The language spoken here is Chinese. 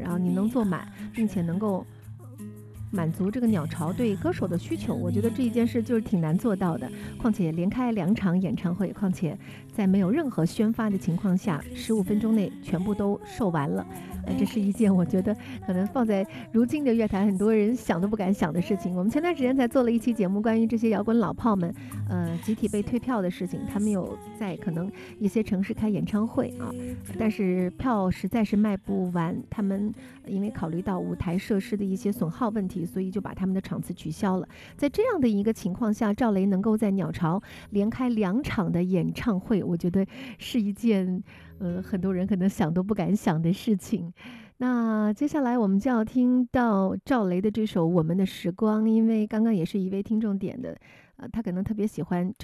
然后你能坐满，并且能够满足这个鸟巢对歌手的需求，我觉得这一件事就是挺难做到的。况且连开2场演唱会，况且在没有任何宣发的情况下，15分钟内全部都售完了。这是一件我觉得可能放在如今的乐坛，很多人想都不敢想的事情。我们前段时间才做了一期节目，关于这些摇滚老炮们，集体被退票的事情。他们有在可能一些城市开演唱会啊，但是票实在是卖不完，他们因为考虑到舞台设施的一些损耗问题，所以就把他们的场次取消了。在这样的一个情况下，赵雷能够在鸟巢连开2场的演唱会，我觉得是一件很多人可能想都不敢想的事情。那接下来我们就要听到赵雷的这首《我们的时光》，因为刚刚也是一位听众点的，他可能特别喜欢